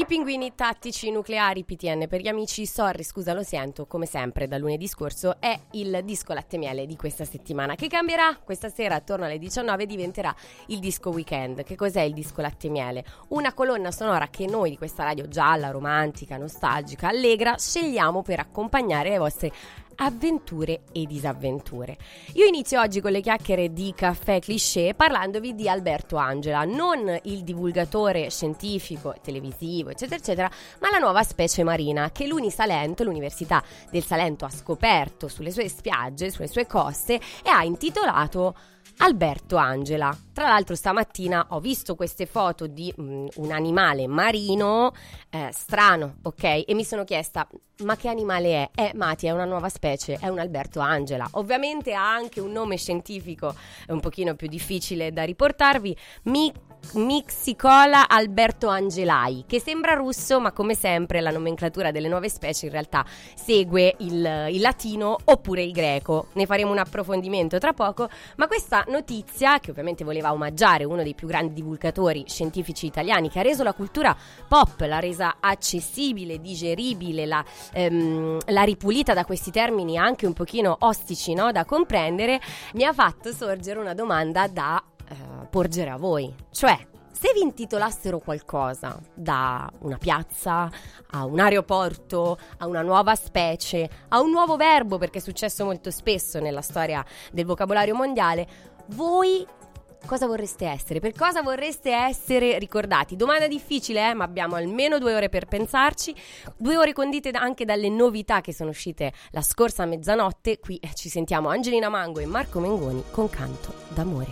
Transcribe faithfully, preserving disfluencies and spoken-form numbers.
Pinguini tattici nucleari, P T N per gli amici. Sorry, scusa, lo sento, come sempre dal lunedì scorso è il disco latte e miele di questa settimana, che cambierà questa sera attorno alle diciannove, diventerà il disco weekend. Che cos'è il disco latte e miele? Una colonna sonora che noi di questa radio gialla, romantica, nostalgica, allegra scegliamo per accompagnare le vostre avventure e disavventure. Io inizio oggi con le chiacchiere di Caffè Cliché parlandovi di Alberto Angela, non il divulgatore scientifico, televisivo, eccetera eccetera, ma la nuova specie marina che l'Unisalento, l'Università del Salento, ha scoperto sulle sue spiagge, sulle sue coste, e ha intitolato Alberto Angela. Tra l'altro stamattina ho visto queste foto di um, un animale marino eh, strano, ok? E mi sono chiesta, ma che animale è? Eh, Mati, è una nuova specie, è un Alberto Angela. Ovviamente ha anche un nome scientifico un pochino più difficile da riportarvi, Mi- Mixicola Alberto Angelai, che sembra russo, ma come sempre la nomenclatura delle nuove specie in realtà segue il, il latino oppure il greco. Ne faremo un approfondimento tra poco, ma questa notizia, che ovviamente voleva omaggiare uno dei più grandi divulgatori scientifici italiani, che ha reso la cultura pop, l'ha resa accessibile, digeribile, la, ehm, l'ha ripulita da questi termini anche un pochino ostici, no, da comprendere, mi ha fatto sorgere una domanda da eh, porgere a voi. Cioè, se vi intitolassero qualcosa, da una piazza a un aeroporto, a una nuova specie, a un nuovo verbo, perché è successo molto spesso nella storia del vocabolario mondiale, voi cosa vorreste essere? Per cosa vorreste essere ricordati? Domanda difficile, eh? Ma abbiamo almeno due ore per pensarci, due ore condite anche dalle novità che sono uscite la scorsa mezzanotte. Qui ci sentiamo Angelina Mango e Marco Mengoni con Canto d'amore.